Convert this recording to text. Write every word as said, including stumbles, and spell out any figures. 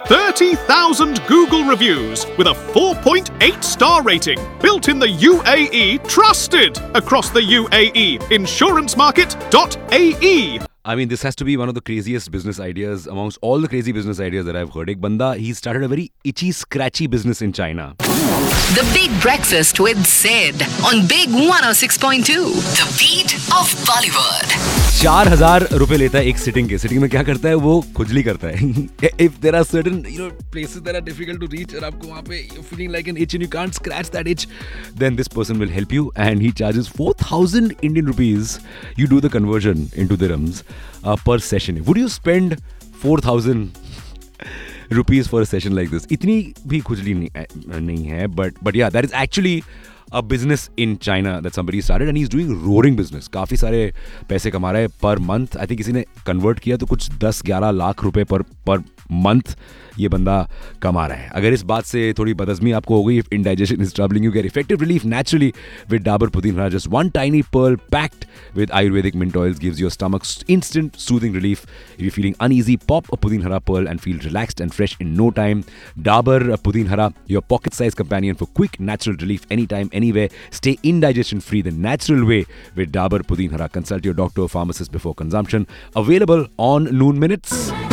thirty thousand Google reviews with a four point eight star rating. Built in the U A E, trusted across the U A E. insurance market dot A E. I mean, this has to be one of the craziest business ideas amongst all the crazy business ideas that I've heard. Ek banda, he started a very itchy, scratchy business in China. The Big Breakfast with Sid on Big one oh six point two. The beat of Bollywood. चार हजार रुपए लेता है एक sitting के. Sitting में क्या करता है वो? खुजली करता है. If there are certain you know places that are difficult to reach और आपको वहाँ पे you're feeling like an itch and you can't scratch that itch, then this person will help you and he charges four thousand Indian rupees. You do the conversion into dirhams uh, per session. Would you spend four thousand rupees for a session like this? इतनी भी खुजली नहीं, नहीं है, but but yeah, that is actually a business in China that somebody started and he's doing roaring business. काफी सारे पैसे कमा रहा है per month. I think किसी ने convert किया तो कुछ दस ग्यारह लाख रुपए पर per month ये बंदा कमा रहा है. अगर इस बात से थोड़ी बदहज़मी आपको हो गई, if indigestion is troubling you, get effective relief naturally with Dabur Pudin Hara. Just one tiny pearl packed with Ayurvedic mint oils gives your stomach instant soothing relief. If you're feeling uneasy, pop a Pudin Hara pearl and feel relaxed and fresh in no time. Dabur Pudin Hara, your pocket-sized companion for quick natural relief anytime, anywhere. Stay indigestion free the natural way with Dabur Pudin Hara. Consult your doctor or pharmacist before consumption. Available on Noon Minutes.